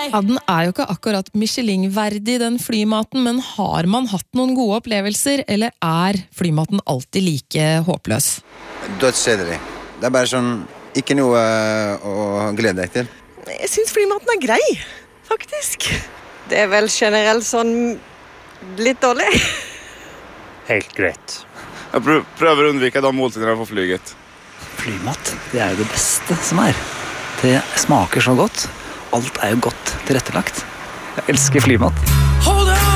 Ja, den jo ikke akkurat Michelin-verdig, den flymaten, men har man hatt noen gode opplevelser, eller flymaten alltid like håpløs? Dødskjedelig. Det bare sånn, ikke noe å glede deg til. Jeg synes flymaten grei, faktisk. Det vel generelt sånn litt dårlig. Helt greit. Jeg prøver å unnvike de måltidene jeg får flyget. Flymat, det jo det beste som Det smaker så godt. Alt jo godt tilrettelagt. Jeg elsker flymat.